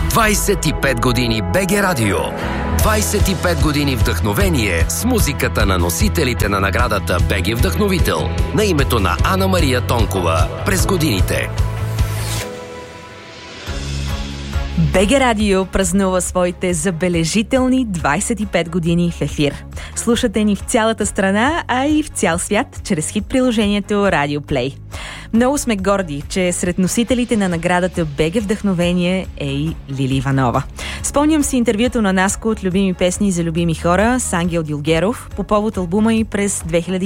25 години БГ Радио. 25 години вдъхновение с музиката на носителите на наградата БГ Вдъхновител на името на Ана Мария Тонкова през годините. БГ Радио празнува своите забележителни 25 години в ефир. Слушате ни в цялата страна, а и в цял свят, чрез хит-приложението Radio Play. Много сме горди, че сред носителите на наградата БГ Вдъхновение е и Лили Иванова. Спомням си интервюто на Наско от Любими песни за любими хора с Ангел Дилгеров по повод албума й през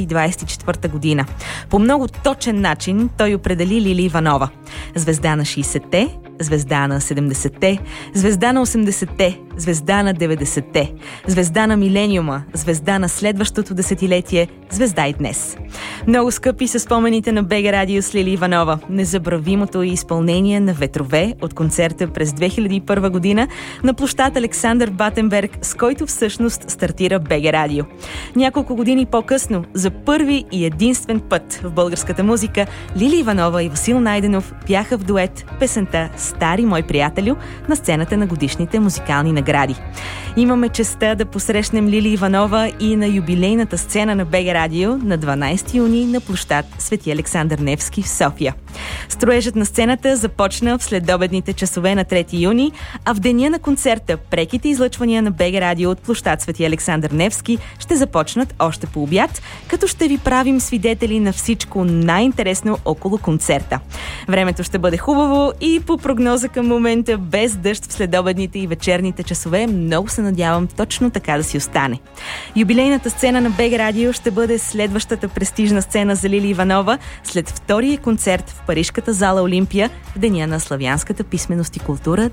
2024 година. По много точен начин той определи Лили Иванова. Звезда на 60-те, звезда на 70-те, звезда на 80-те, звезда на 90-те, звезда на милениума, звезда на следващото десетилетие, звезда и днес. Много скъпи са спомените на БГ Радио с Лили Иванова. Незабравимото изпълнение на Ветрове от концерта през 2001 година на площад Александър Батенберг, с който всъщност стартира БГ Радио. Няколко години по-късно, за първи и единствен път в българската музика, Лили Иванова и Васил Найденов бяха в дует песента "Стари мой приятелю" на сцената на годишните музикални награди. Имаме честта да посрещнем Лили Иванова и на юбилейната сцена на БГ Радио на 12 юни на площад Свети Александър Невски в София. Строежът на сцената започна в следобедните часове на 3 юни, а в деня на концерта преките излъчвания на БГ Радио от площад Свети Александър Невски ще започнат още по обяд, като ще ви правим свидетели на всичко най-интересно около концерта. Времето ще бъде хубаво и по прогноза към момента без дъжд в следобедните и вечерните часове. Много се надявам точно така да си остане. Юбилейната сцена на БГ Радио ще бъде следващата престижна сцена за Лили Иванова след втория концерт в парижката зала Олимпия в деня на славянската писменост и култура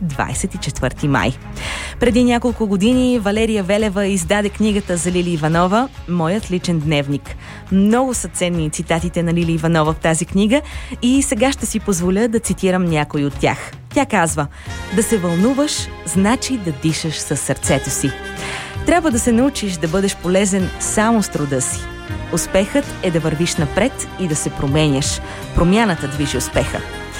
24 май. Преди няколко години Валерия Велева издаде книгата за Лили Иванова "Моят личен дневник". Много са ценни цитатите на Лили Иванова в тази книга и сега ще си позволя да цитирам някой от тях. Тя казва: "Да се вълнуваш, значи да дишаш със сърцето си. Трябва да се научиш да бъдеш полезен само с труда си. Успехът е да вървиш напред и да се променяш. Промяната движи успеха.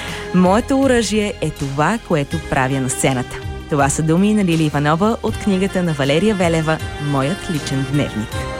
Моето оръжие е това, което правя на сцената." Това са думи на Лили Иванова от книгата на Валерия Велева "Моят личен дневник".